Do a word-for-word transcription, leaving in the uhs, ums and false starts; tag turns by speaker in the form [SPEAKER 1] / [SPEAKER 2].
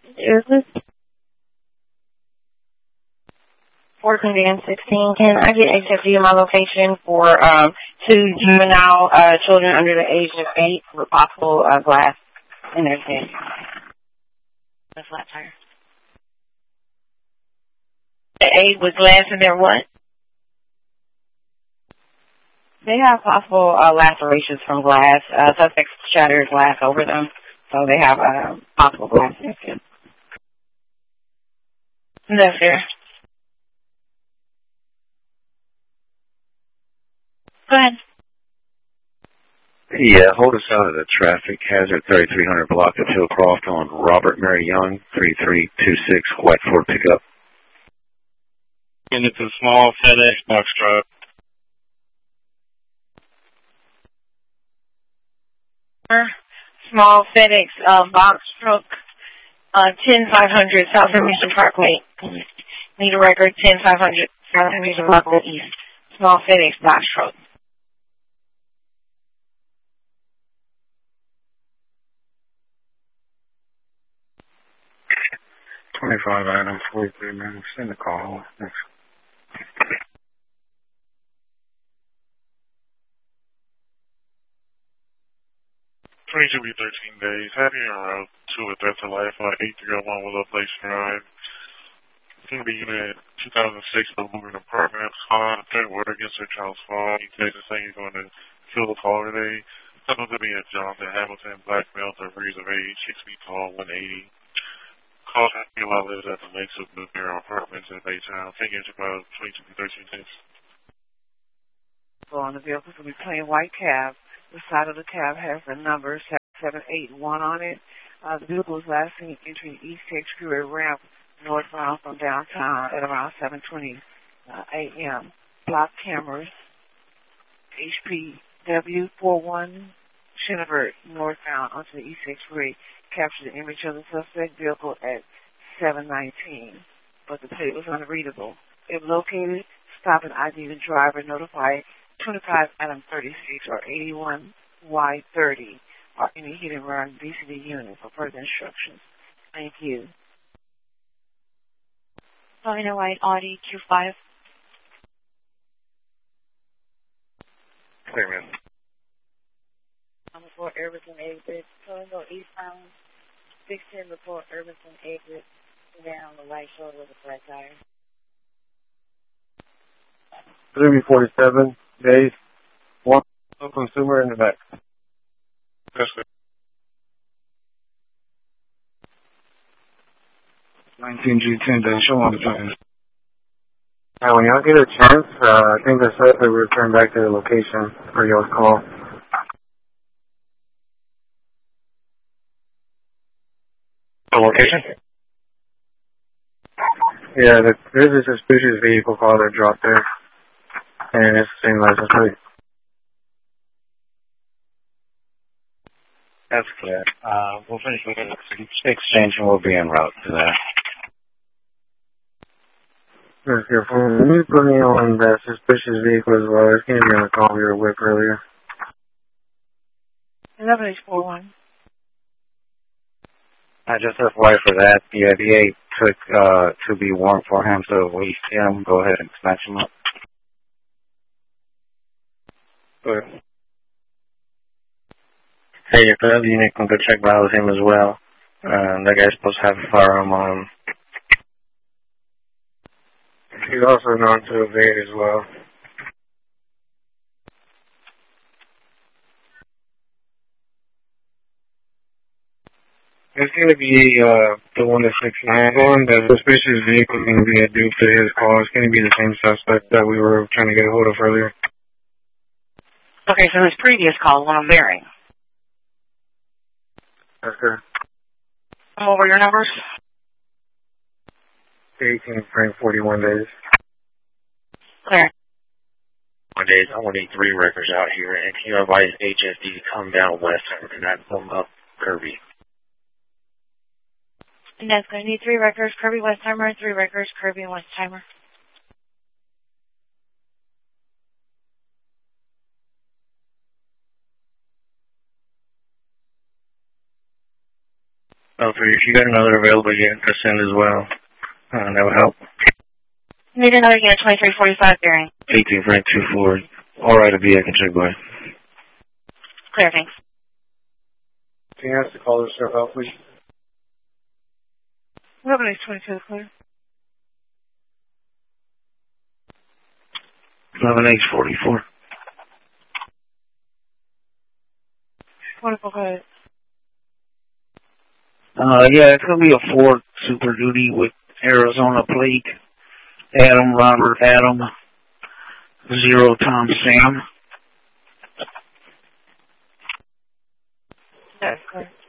[SPEAKER 1] Is this fourteen and sixteen? Can I get access to my location for um, two juvenile uh, children under the age of eight with possible uh, glass in their head? A flat tire. The eight with glass in their what? They have possible uh, lacerations from glass. Uh, suspects shattered glass over them, so they have uh, possible glass in their skin. That's fair. Go ahead.
[SPEAKER 2] Yeah, hold us out of the traffic hazard thirty-three hundred block of Hillcroft on Robert Mary Young, three three two six, white Ford pickup.
[SPEAKER 3] And it's a small FedEx box truck.
[SPEAKER 1] Small FedEx uh, box truck, uh, ten five hundred South Remington Parkway. Need a record, ten five hundred South Remington Parkway East. Small FedEx box truck.
[SPEAKER 2] twenty-five item, forty-three minutes. Send the call. Thanks.
[SPEAKER 3] twenty-two be thirteen days. Happy en route to a threat to life on eight three oh one Willow Place Drive. King of the unit two thousand six Moving Apartments. On third word against Sir Charles Fall. He takes the saying he's going to kill the call today. Supposed to be a Jonathan Hamilton, black male, third degrees of age, six feet tall, one eighty. Call traffic lot lives at the Lakes of Blue Mirror Apartments in Baytown. Taking it about twenty-two to thirteen minutes.
[SPEAKER 4] So on the vehicle will be plain white cab. The side of the cab has the number seven eight one on it. Uh, the vehicle was last seen entering East Sixth Freeway ramp northbound from downtown at around seven twenty uh, a m Block cameras. H P W forty-one Shinneberg northbound onto the East Sixth Freeway captured the image of the suspect vehicle at seven nineteen, but the plate was unreadable. If located, stop and I D the driver, notify twenty-five Adam thirty-six or eighty-one Y thirty or any hit and run B C D unit for further instructions. Thank you.
[SPEAKER 1] Helena White Audi Q five.
[SPEAKER 2] Clear, man.
[SPEAKER 1] I'm before Irvington exit. Toledo eastbound. sixteen before Irvington exit. Down the right shoulder with a flat tire.
[SPEAKER 5] three forty-seven days. One consumer in the back.
[SPEAKER 3] That's good.
[SPEAKER 5] nineteen G ten days. Show on the time. Uh, when y'all get a chance, uh, I think the suspect will return back to the location for y'all's call.
[SPEAKER 2] The location?
[SPEAKER 5] Yeah, the, there's a suspicious vehicle call that dropped there. And it's the same license plate.
[SPEAKER 2] That's clear. Uh, we'll finish with the exchange and we'll be en route to that.
[SPEAKER 5] Yes, your phone. Let me put me on that suspicious vehicle as well. It's going to be on the call we were with earlier.
[SPEAKER 4] eleven H forty-one.
[SPEAKER 2] I just apply for that. Yeah, the eight took uh, to be warm for him, so we see him. Go ahead and snatch him up.
[SPEAKER 5] Good.
[SPEAKER 2] Hey, if the other unit can go check browse him as well. Um, that guy's supposed to have a firearm on him.
[SPEAKER 5] He's also known to evade as well. It's going to be uh, the one that six nine on. The suspicious vehicle is going to be a dupe to his call. It's going to be the same suspect that we were trying to get a hold of earlier.
[SPEAKER 1] Okay, so his previous call, one I'm bearing.
[SPEAKER 5] That's good.
[SPEAKER 1] Come over your numbers.
[SPEAKER 5] eighteen frame forty-one days.
[SPEAKER 1] Clear.
[SPEAKER 2] One days, I want to need three records out here, and can you advise H S D to come down west and not come up Kirby?
[SPEAKER 1] And that's going to need three records, Kirby Westheimer, three records, Kirby and Westheimer.
[SPEAKER 2] Okay, if you got another available unit to send as well, uh, that would help.
[SPEAKER 1] Need another unit, twenty-three forty-five bearing.
[SPEAKER 2] eighteen Frank two four. All right, I'll be I can check by.
[SPEAKER 1] Clear, thanks.
[SPEAKER 5] Can you ask the caller to step out, please?
[SPEAKER 4] eleven H twenty-two, clear.
[SPEAKER 2] eleven H forty-four.
[SPEAKER 4] Wonderful, go ahead.
[SPEAKER 2] Uh, yeah, it's going to be a Ford Super Duty with Arizona plate. Adam, Robert, Adam, Zero, Tom, Sam.
[SPEAKER 4] That's correct.